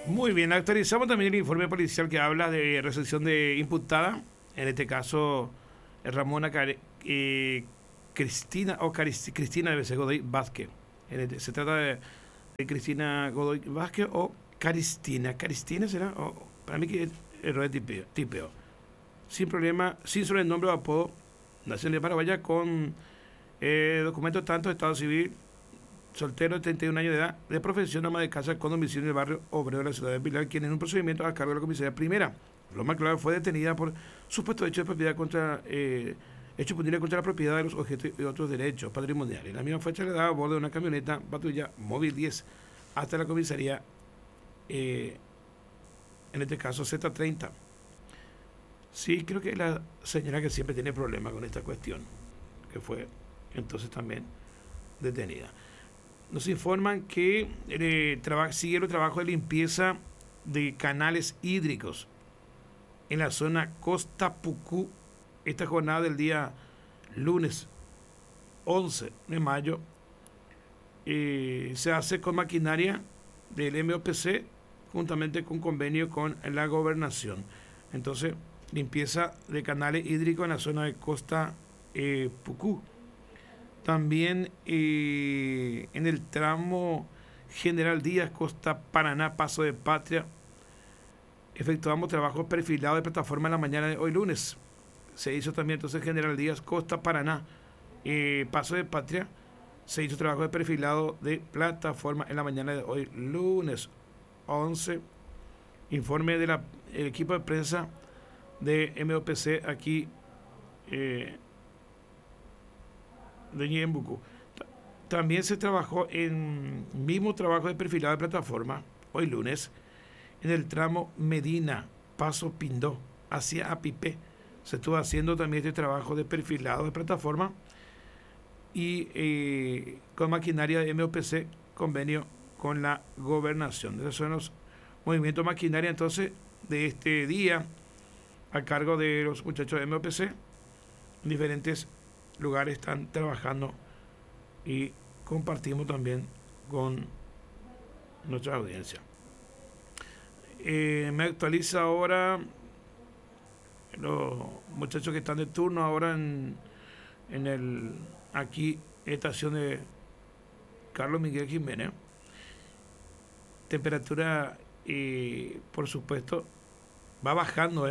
Muy bien, actualizamos también el informe policial que habla de recepción de imputada, en este caso Ramona Cristina Cristina debe ser Godoy Vázquez. Se trata de Cristina Godoy Vázquez o Caristina será, para mí que es error de tipeo. Sin problema, sin sobrenombre o apodo, nació en Paraguay con documentos tanto de Estado Civil, soltero de 31 años de edad, de profesión ama de casa con domicilio en el barrio obrero de la ciudad de Pilar, quien en un procedimiento a cargo de la comisaría primera. Loma Clara fue detenida por supuesto hecho de propiedad hecho punible contra la propiedad de los objetos y otros derechos patrimoniales. La misma fue trasladada a bordo de una camioneta patrulla móvil 10 hasta la comisaría, eh, en este caso Z30. Sí, creo que es la señora que siempre tiene problemas con esta cuestión, que fue entonces también detenida. Nos informan que sigue el trabajo de limpieza de canales hídricos en la zona Costa Pucú. Esta jornada del día lunes 11 de mayo se hace con maquinaria del MOPC juntamente con convenio con la gobernación. Entonces, limpieza de canales hídricos en la zona de Costa Pucú. También en el tramo General Díaz, Costa Paraná, Paso de Patria, efectuamos trabajo perfilado de plataforma en la mañana de hoy lunes. Se hizo también entonces General Díaz, Costa Paraná, Paso de Patria. Se hizo trabajo de perfilado de plataforma en la mañana de hoy lunes 11. Informe del equipo de prensa de MOPC aquí de Ñembucú. También se trabajó en mismo trabajo de perfilado de plataforma, hoy lunes, en el tramo Medina, Paso Pindó, hacia Apipé. Se estuvo haciendo también este trabajo de perfilado de plataforma y con maquinaria de MOPC, convenio con la gobernación. Esos son los movimientos maquinaria entonces de este día a cargo de los muchachos de MOPC. En diferentes lugares están trabajando y compartimos también con nuestra audiencia. Me actualiza ahora los muchachos que están de turno ahora en el aquí estación de Carlos Miguel Jiménez. Temperatura, por supuesto, va bajando,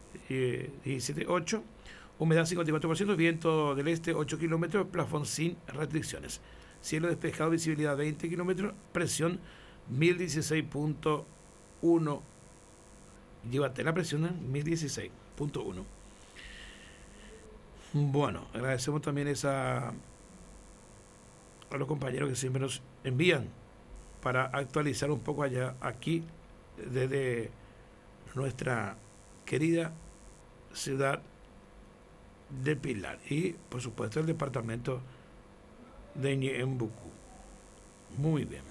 17,8. Humedad 54%, viento del este 8 kilómetros, plafón sin restricciones. Cielo despejado, visibilidad 20 kilómetros, presión 1016.1. Llévate la presión en 1016.1. Bueno, agradecemos también a los compañeros que siempre nos envían para actualizar un poco allá aquí desde nuestra querida ciudad de Pilar y por supuesto el departamento de Ñembucú. Muy bien.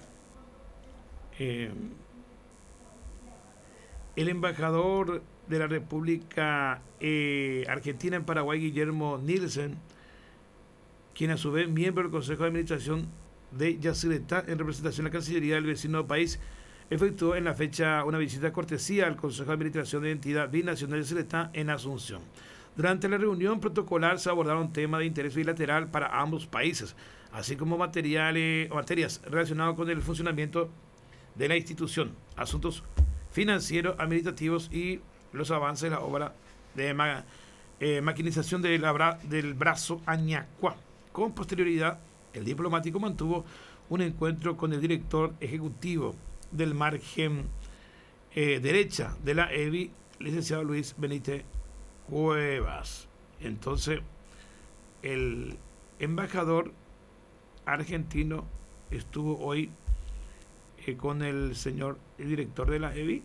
El embajador de la República Argentina en Paraguay, Guillermo Nielsen, quien a su vez miembro del Consejo de Administración de Yacyretá en representación de la Cancillería del vecino país, efectuó en la fecha una visita cortesía al Consejo de Administración de Entidad Binacional de Yacyretá en Asunción. Durante la reunión protocolar se abordaron temas de interés bilateral para ambos países, así como materias relacionadas con el funcionamiento de la institución, asuntos financieros, administrativos y los avances de la obra de maquinización del brazo Añacua. Con posterioridad, el diplomático mantuvo un encuentro con el director ejecutivo del margen derecha de la EBI, licenciado Luis Benítez Cuevas. Entonces, el embajador argentino estuvo hoy con el director de la EBI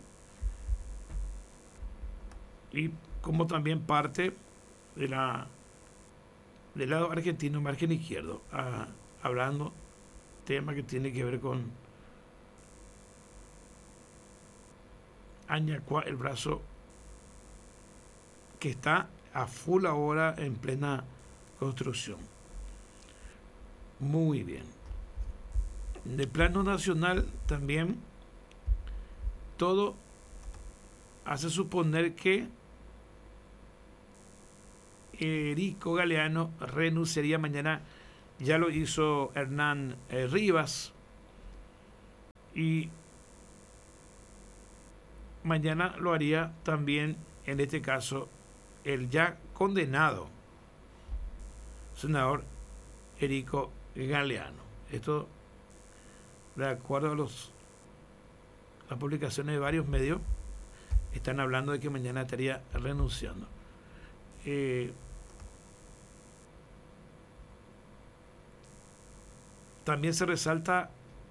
y como también parte del lado argentino, margen izquierdo, hablando tema que tiene que ver con Añacua, el brazo que está a full ahora en plena construcción. Muy bien. De plano nacional también todo hace suponer que Erico Galeano renunciaría mañana. Ya lo hizo Hernán Rivas, y mañana lo haría también, en este caso, el ya condenado senador Erico Galeano. Esto, de acuerdo a las publicaciones de varios medios, están hablando de que mañana estaría renunciando. También se resalta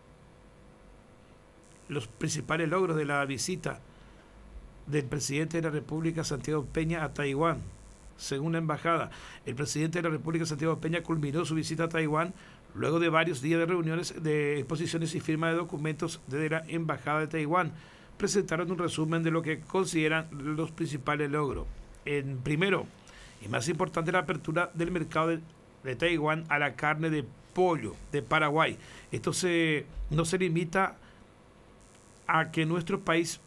los principales logros de la visita del presidente de la República, Santiago Peña, a Taiwán. Según la embajada, el presidente de la República, Santiago Peña, culminó su visita a Taiwán luego de varios días de reuniones, de exposiciones y firma de documentos desde la embajada de Taiwán. Presentaron un resumen de lo que consideran los principales logros. En primero y más importante, la apertura del mercado de Taiwán a la carne de pollo de Paraguay. Esto no se limita a que nuestro país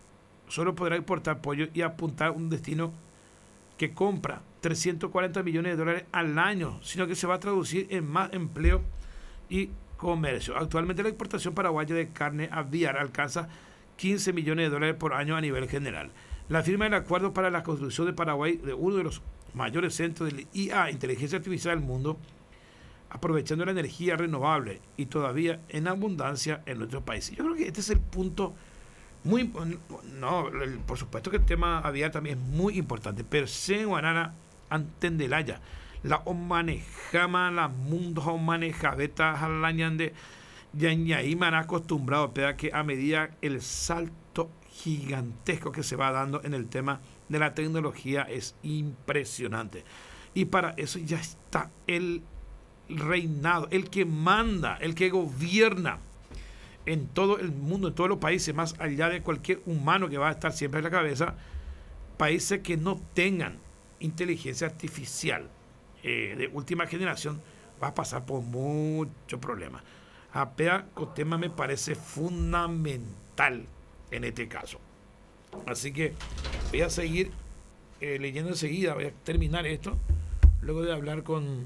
solo podrá importar pollo y apuntar a un destino que compra 340 millones de dólares al año, sino que se va a traducir en más empleo y comercio. Actualmente la exportación paraguaya de carne aviar alcanza 15 millones de dólares por año a nivel general. La firma del acuerdo para la construcción de Paraguay de uno de los mayores centros de IA, inteligencia artificial del mundo, aprovechando la energía renovable y todavía en abundancia en nuestro país. Yo creo que este es el punto muy... No, por supuesto que el tema aviar también es muy importante, pero se guanana antendelaya la manejama la mundo maneja beta jalañande ya y man acostumbrado a que a medida el salto gigantesco que se va dando en el tema de la tecnología es impresionante, y para eso ya está el reinado, el que manda, el que gobierna en todo el mundo, en todos los países, más allá de cualquier humano que va a estar siempre en la cabeza. Países que no tengan inteligencia artificial de última generación va a pasar por muchos problemas. APEA con tema me parece fundamental en este caso. Así que voy a seguir leyendo enseguida, voy a terminar esto, luego de hablar con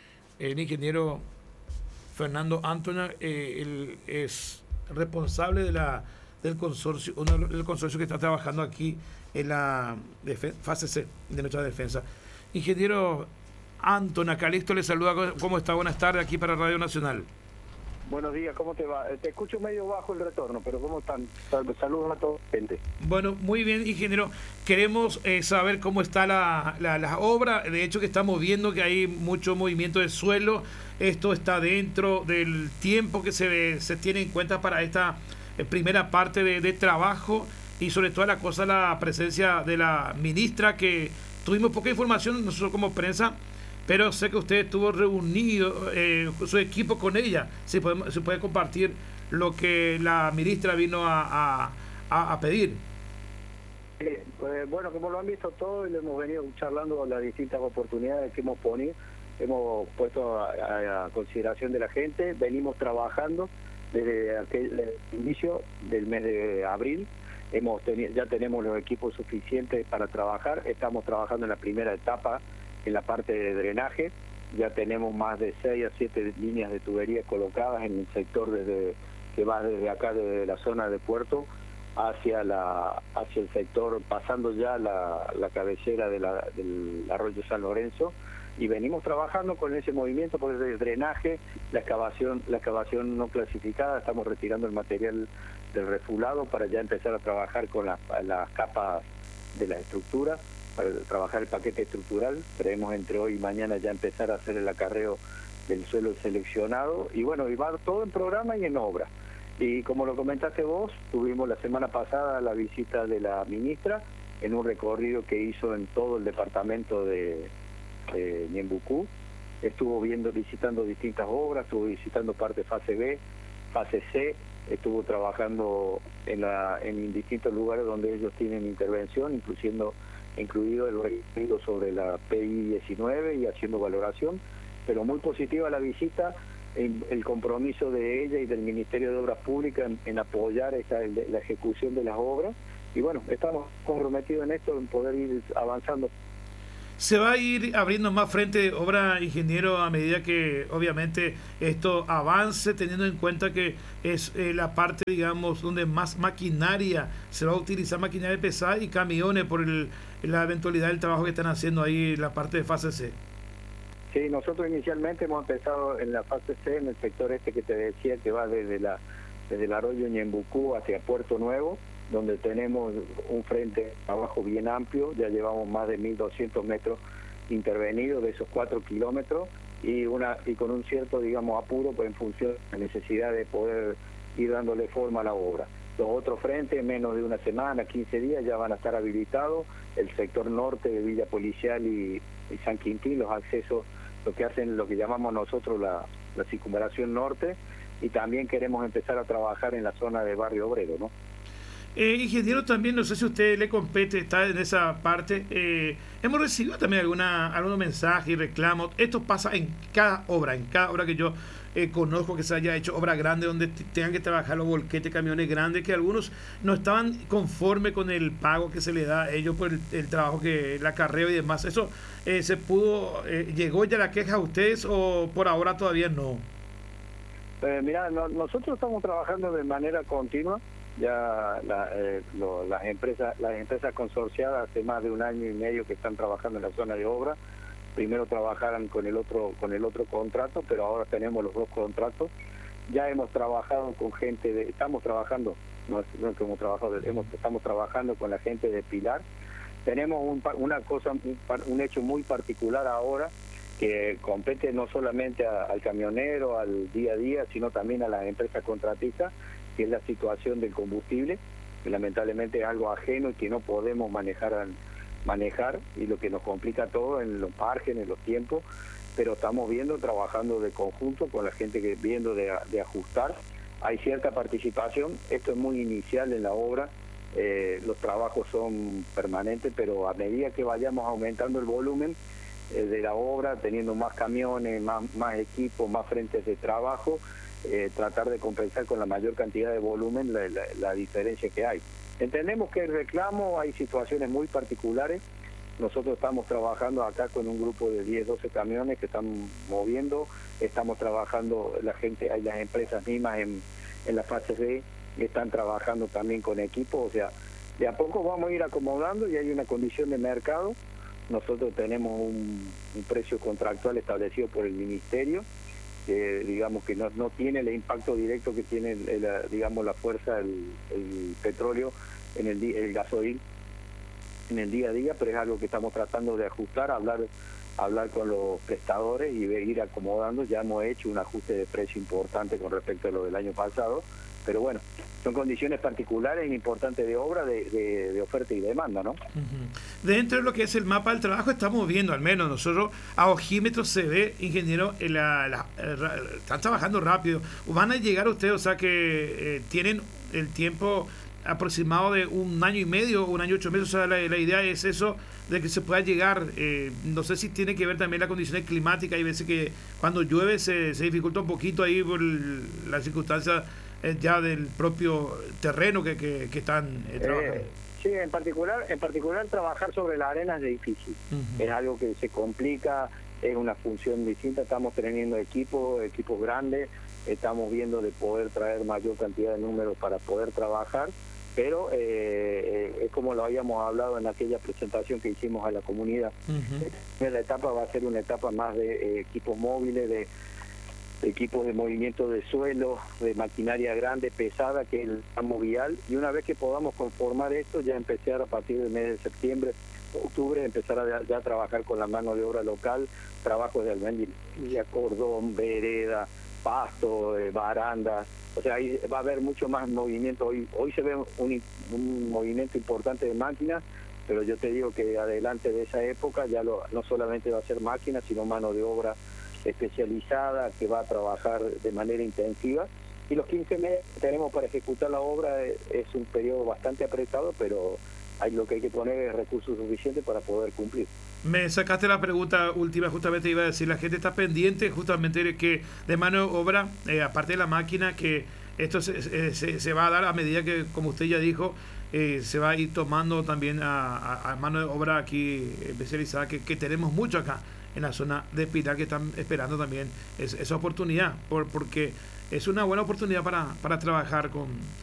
el ingeniero Fernando Antona. Él es responsable del consorcio, del consorcio que está trabajando aquí en la fase C de nuestra defensa. Ingeniero Antona, Calixto le saluda. ¿Cómo está? Buenas tardes, aquí para Radio Nacional. Buenos días, ¿cómo te va? Te escucho medio bajo el retorno, pero ¿cómo están? Saludos a toda la gente. Bueno, muy bien, ingeniero. Queremos saber cómo está la obra. De hecho, que estamos viendo que hay mucho movimiento de suelo. Esto está dentro del tiempo que se tiene en cuenta para esta primera parte de trabajo, y sobre todo la presencia de la ministra, que tuvimos poca información nosotros como prensa, pero sé que usted estuvo reunido, su equipo, con ella. Se puede compartir lo que la ministra vino a pedir. Pues, bueno, como lo han visto todos, y lo hemos venido charlando las distintas oportunidades que hemos puesto a consideración de la gente. Venimos trabajando desde el inicio del mes de abril. Ya tenemos los equipos suficientes para trabajar. Estamos trabajando en la primera etapa, en la parte de drenaje. Ya tenemos más de 6 a 7 líneas de tubería colocadas en el sector que va desde acá, desde la zona de puerto hacia el sector, pasando ya la cabecera del arroyo San Lorenzo, y venimos trabajando con ese movimiento por el drenaje, la excavación no clasificada. Estamos retirando el material del refulado para ya empezar a trabajar con las capas de la estructura, para trabajar el paquete estructural. Creemos entre hoy y mañana ya empezar a hacer el acarreo del suelo seleccionado, y bueno, y va todo en programa y en obra. Y como lo comentaste vos, tuvimos la semana pasada la visita de la ministra en un recorrido que hizo en todo el departamento de Ñembucú. Estuvo visitando distintas obras, estuvo visitando parte fase B, fase C, estuvo trabajando en distintos lugares donde ellos tienen intervención, incluido el recorrido sobre la PI-19 y haciendo valoración. Pero muy positiva la visita. el compromiso de ella y del Ministerio de Obras Públicas en apoyar la ejecución de las obras. Y bueno, estamos comprometidos en esto, en poder ir avanzando. Se va a ir abriendo más frente de obra, ingeniero, a medida que obviamente esto avance, teniendo en cuenta que es la parte, digamos, donde más maquinaria, se va a utilizar maquinaria pesada y camiones por la eventualidad del trabajo que están haciendo ahí en la parte de fase C. Sí, nosotros inicialmente hemos empezado en la fase C, en el sector este que te decía, que va desde el arroyo Ñembucú hacia Puerto Nuevo, donde tenemos un frente de trabajo bien amplio. Ya llevamos más de 1.200 metros intervenidos de esos 4 kilómetros y con un cierto, digamos, apuro, pues en función de la necesidad de poder ir dándole forma a la obra. Los otros frentes, en menos de una semana, 15 días, ya van a estar habilitados. El sector norte de Villa Policial y San Quintín, los accesos, lo que hacen, lo que llamamos nosotros la circunvalación norte, y también queremos empezar a trabajar en la zona de Barrio Obrero, ¿no? Ingeniero, también no sé si a usted le compete, está en esa parte. Hemos recibido también algunos mensajes y reclamos. Esto pasa en cada obra que yo conozco, que se haya hecho obra grande donde tengan que trabajar los volquetes, camiones grandes, que algunos no estaban conformes con el pago que se le da a ellos por el trabajo, el acarreo y demás. ¿Eso se pudo, llegó ya la queja a ustedes o por ahora todavía no? Mira, nosotros estamos trabajando de manera continua. Ya las empresas consorciadas hace más de 1 año y medio que están trabajando en la zona de obra. Primero trabajaron con el otro contrato, pero ahora tenemos los 2 contratos. Ya hemos trabajado con gente estamos trabajando con la gente de Pilar. Tenemos un hecho muy particular ahora, que compete no solamente al camionero, al día a día, sino también a las empresas contratistas, que es la situación del combustible, que lamentablemente es algo ajeno y que no podemos manejar, y lo que nos complica todo en los márgenes, los tiempos, pero estamos trabajando de conjunto con la gente viendo de ajustar. Hay cierta participación, esto es muy inicial en la obra, los trabajos son permanentes, pero a medida que vayamos aumentando el volumen de la obra, teniendo más camiones, más equipos, más frentes de trabajo, tratar de compensar con la mayor cantidad de volumen la diferencia que hay. Entendemos que el reclamo, hay situaciones muy particulares. Nosotros estamos trabajando acá con un grupo de 10, 12 camiones que están moviendo. Estamos trabajando, hay las empresas mismas en la fase B, están trabajando también con equipos. O sea, de a poco vamos a ir acomodando y hay una condición de mercado. Nosotros tenemos un precio contractual establecido por el Ministerio, que digamos que no tiene el impacto directo que tiene digamos la fuerza, el petróleo, el gasoil en el día a día, pero es algo que estamos tratando de ajustar, hablar con los prestadores y ir acomodando. Ya hemos hecho un ajuste de precio importante con respecto a lo del año pasado, pero bueno, son condiciones particulares importantes de obra, de oferta y demanda, ¿no? Dentro de lo que es el mapa del trabajo estamos viendo, al menos nosotros a ojímetros se ve, ingeniero, están trabajando rápido. Van a llegar ustedes, o sea que tienen el tiempo aproximado de 1 año y medio, 1 año y 8 meses. O sea, la idea es eso, de que se pueda llegar. No sé si tiene que ver también la condición climática. Hay veces que cuando llueve se dificulta un poquito ahí por las circunstancias ya del propio terreno que están trabajando. Sí, en particular trabajar sobre la arena es difícil. Es algo que se complica, es una función distinta. Estamos teniendo equipos grandes, estamos viendo de poder traer mayor cantidad de números para poder trabajar, pero es como lo habíamos hablado en aquella presentación que hicimos a la comunidad. La etapa va a ser una etapa más de equipos móviles, de equipos de movimiento de suelo, de maquinaria grande, pesada, que es el tramo vial, y una vez que podamos conformar esto, ya empezar a partir del mes de septiembre, octubre, empezar a trabajar con la mano de obra local, trabajos de albañilería, cordón, vereda, pasto, barandas. O sea, ahí va a haber mucho más movimiento. Hoy se ve un movimiento importante de máquinas, pero yo te digo que adelante de esa época ya no solamente va a ser máquinas, sino mano de obra especializada que va a trabajar de manera intensiva. Y los 15 meses que tenemos para ejecutar la obra es un periodo bastante apretado, pero lo que hay que poner es recursos suficientes para poder cumplir. Me sacaste la pregunta última, justamente iba a decir, la gente está pendiente justamente de que de mano de obra, aparte de la máquina, que esto se va a dar a medida que, como usted ya dijo, se va a ir tomando también a mano de obra aquí especializada, que tenemos mucho acá en la zona de Pilar, que están esperando también esa oportunidad, porque es una buena oportunidad para trabajar con